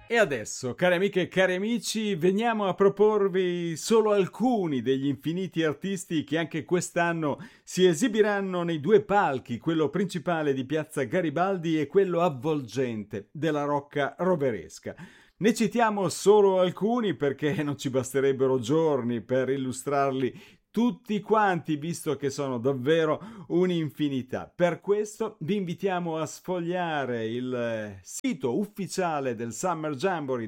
E adesso, cari amiche e cari amici, veniamo a proporvi solo alcuni degli infiniti artisti che anche quest'anno si esibiranno nei due palchi, quello principale di Piazza Garibaldi e quello avvolgente della Rocca Roveresca. Ne citiamo solo alcuni perché non ci basterebbero giorni per illustrarli tutti quanti, visto che sono davvero un'infinità. Per questo vi invitiamo a sfogliare il sito ufficiale del Summer Jamboree,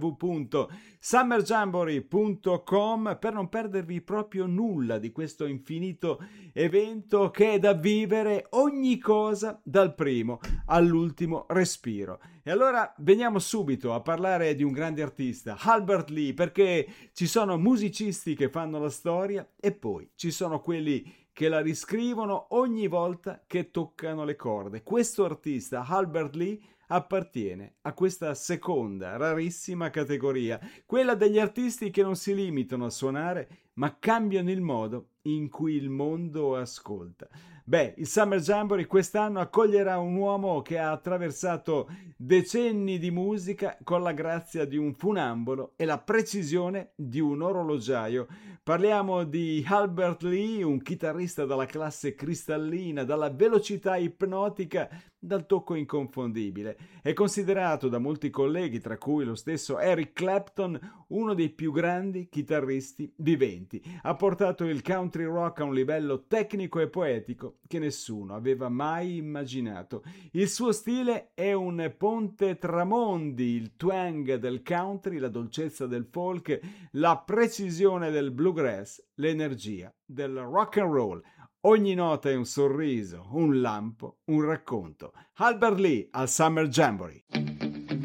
www.summerjamboree.com, per non perdervi proprio nulla di questo infinito evento che è da vivere ogni cosa dal primo all'ultimo respiro. E allora veniamo subito a parlare di un grande artista, Albert Lee, perché ci sono musicisti che fanno la storia e poi ci sono quelli che la riscrivono ogni volta che toccano le corde. Questo artista, Albert Lee, appartiene a questa seconda, rarissima categoria, quella degli artisti che non si limitano a suonare, ma cambiano il modo in cui il mondo ascolta. Beh, il Summer Jamboree quest'anno accoglierà un uomo che ha attraversato decenni di musica con la grazia di un funambolo e la precisione di un orologiaio. Parliamo di Albert Lee, un chitarrista dalla classe cristallina, dalla velocità ipnotica, dal tocco inconfondibile. È considerato da molti colleghi, tra cui lo stesso Eric Clapton, uno dei più grandi chitarristi viventi. Ha portato il country rock a un livello tecnico e poetico che nessuno aveva mai immaginato. Il suo stile è un ponte tra mondi, il twang del country, la dolcezza del folk, la precisione del bluegrass, l'energia del rock and roll. Ogni nota è un sorriso, un lampo, un racconto. Albert Lee al Summer Jamboree.